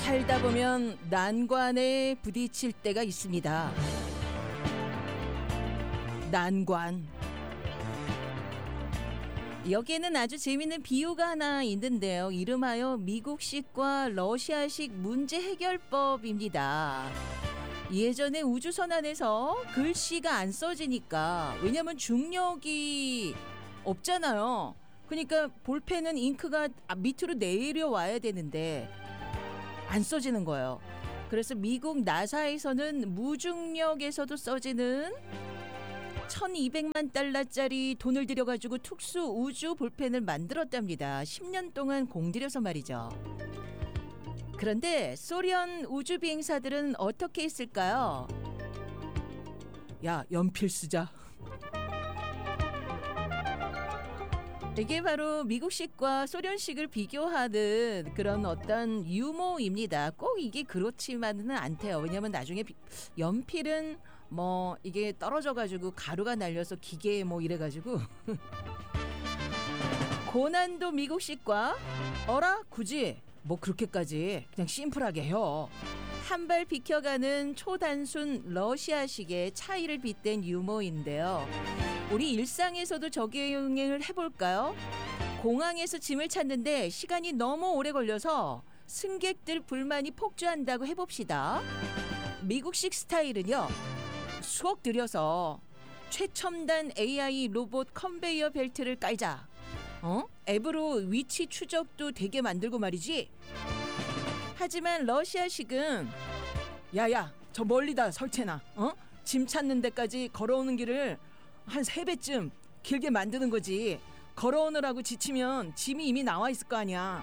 살다 보면 난관에 부딪힐 때가 있습니다. 난관. 여기에는 아주 재미있는 비유가 하나 있는데요. 이름하여 미국식과 러시아식 문제 해결법입니다. 예전에 우주선 안에서 글씨가 안 써지니까, 왜냐면 중력이 없잖아요. 그러니까 볼펜은 잉크가 밑으로 내려와야 되는데 안 써지는 거예요. 그래서 미국 나사에서는 무중력에서도 써지는 1200만 달러짜리 돈을 들여가지고 특수 우주 볼펜을 만들었답니다. 10년 동안 공들여서 말이죠. 그런데 소련 우주 비행사들은 어떻게 했을까요? 야, 연필 쓰자. 이게 바로 미국식과 소련식을 비교하는 그런 어떤 유머입니다. 꼭 이게 그렇지만은 않대요. 왜냐면 나중에 연필은 뭐 이게 떨어져가지고 가루가 날려서 기계에 뭐 이래가지고 고난도 미국식과 어라 굳이 뭐 그렇게까지 그냥 심플하게 해요. 한 발 비켜가는 초단순 러시아식의 차이를 빗댄 유머인데요. 우리 일상에서도 적용을 해볼까요? 공항에서 짐을 찾는데 시간이 너무 오래 걸려서 승객들 불만이 폭주한다고 해봅시다. 미국식 스타일은요. 수억 들여서 최첨단 AI 로봇 컨베이어 벨트를 깔자. 앱으로 위치 추적도 되게 만들고 말이지. 하지만 러시아식은 야야 저 멀리다 설치해놔. 짐 찾는 데까지 걸어오는 길을 한 3배쯤 길게 만드는 거지. 걸어오느라고 지치면 짐이 이미 나와 있을 거 아니야.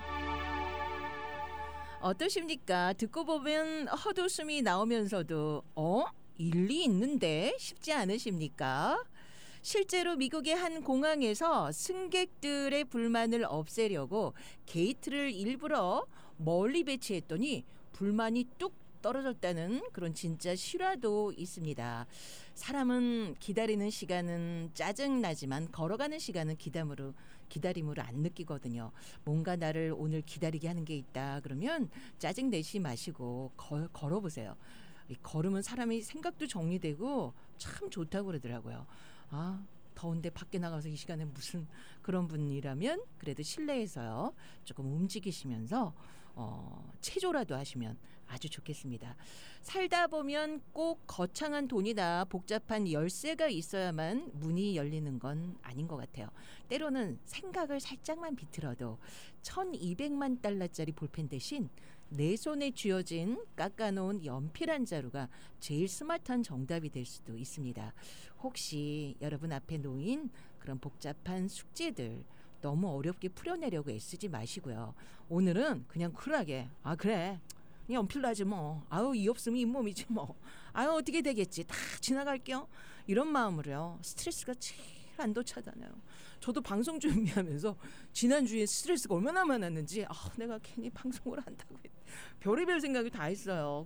어떠십니까? 듣고 보면 헛웃음이 나오면서도 일리 있는데 싶지 않으십니까? 실제로 미국의 한 공항에서 승객들의 불만을 없애려고 게이트를 일부러 멀리 배치했더니 불만이 뚝 떨어졌다는 그런 진짜 실화도 있습니다. 사람은 기다리는 시간은 짜증나지만 걸어가는 시간은 기다림으로 안 느끼거든요. 뭔가 나를 오늘 기다리게 하는 게 있다 그러면 짜증 내지 마시고 걸어보세요. 걸으면 사람의 생각도 정리되고 참 좋다고 그러더라고요. 더운데 밖에 나가서 이 시간에 무슨 그런 분이라면 그래도 실내에서요 조금 움직이시면서 체조라도 하시면 아주 좋겠습니다. 살다 보면 꼭 거창한 돈이나 복잡한 열쇠가 있어야만 문이 열리는 건 아닌 것 같아요. 때로는 생각을 살짝만 비틀어도 1200만 달러짜리 볼펜 대신 내 손에 쥐어진 깎아놓은 연필 한 자루가 제일 스마트한 정답이 될 수도 있습니다. 혹시 여러분 앞에 놓인 그런 복잡한 숙제들 너무 어렵게 풀어내려고 애쓰지 마시고요. 오늘은 그냥 쿨하게 그래 그냥 연필로 하지 뭐. 이 없으면 잇몸이지 뭐. 어떻게 되겠지. 다 지나갈게요. 이런 마음으로요. 스트레스가 제일 안 돋잖아요. 저도 방송 준비하면서 지난주에 스트레스가 얼마나 많았는지 내가 괜히 방송을 한다고 별의별 생각이 다 했어요.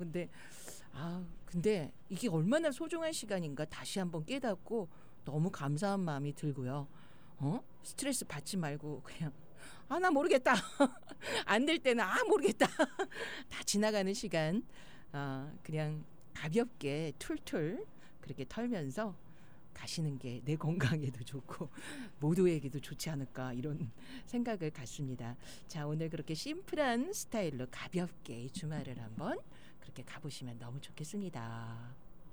근데 이게 얼마나 소중한 시간인가 다시 한번 깨닫고 너무 감사한 마음이 들고요. 스트레스 받지 말고 그냥 나 모르겠다. 안 될 때는 모르겠다. 다 지나가는 시간 그냥 가볍게 툴툴 그렇게 털면서 가시는 게 내 건강에도 좋고 모두에게도 좋지 않을까 이런 생각을 갖습니다. 자, 오늘 그렇게 심플한 스타일로 가볍게 이 주말을 한번 그렇게 가보시면 너무 좋겠습니다.